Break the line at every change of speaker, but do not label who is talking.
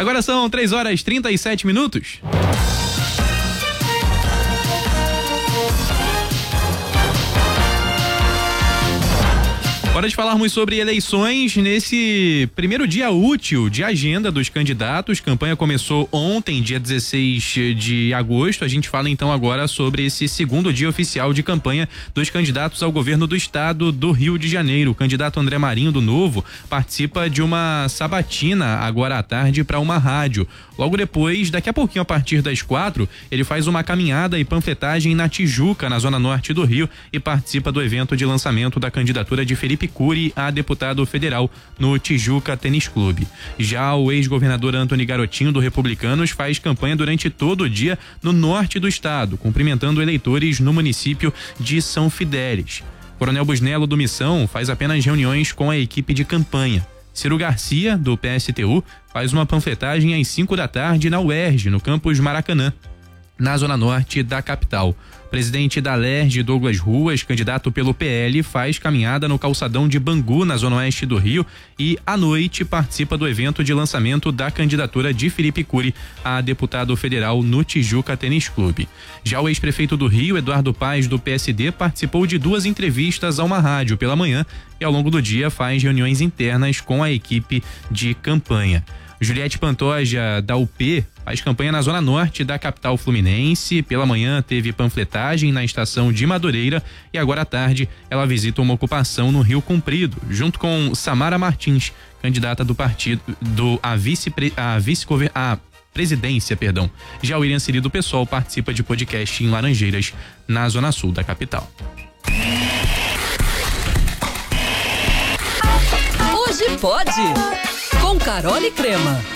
Agora são 3h37. Hora de falarmos sobre eleições nesse primeiro dia útil de agenda dos candidatos. Campanha começou ontem, dia 16 de agosto. A gente fala então agora sobre esse segundo dia oficial de campanha dos candidatos ao governo do estado do Rio de Janeiro. O candidato André Marinho, do Novo, participa de uma sabatina agora à tarde para uma rádio. Logo depois, daqui a pouquinho, a partir das 4, ele faz uma caminhada e panfletagem na Tijuca, na zona norte do Rio, e participa do evento de lançamento da candidatura de Felipe Cury a deputado federal no Tijuca Tênis Clube. Já o ex-governador Antony Garotinho, do Republicanos, faz campanha durante todo o dia no norte do estado, cumprimentando eleitores no município de São Fidélis. Coronel Busnello, do Missão, faz apenas reuniões com a equipe de campanha. Ciro Garcia, do PSTU, faz uma panfletagem às 5 da tarde na UERJ, no campus Maracanã, na zona norte da capital. Presidente da LERJ, Douglas Ruas, candidato pelo PL, faz caminhada no calçadão de Bangu, na zona oeste do Rio, e à noite participa do evento de lançamento da candidatura de Felipe Cury a deputado federal no Tijuca Tênis Clube. Já o ex-prefeito do Rio, Eduardo Paes, do PSD, participou de 2 entrevistas a uma rádio pela manhã e ao longo do dia faz reuniões internas com a equipe de campanha. Juliette Pantoja, da UP, faz campanha na zona norte da capital fluminense. Pela manhã teve panfletagem na estação de Madureira e agora à tarde ela visita uma ocupação no Rio Comprido, junto com Samara Martins, candidata do partido à presidência. Já o Irian Siri, do PSOL, participa de podcast em Laranjeiras, na zona sul da capital.
Hoje pode, com Carole Crema.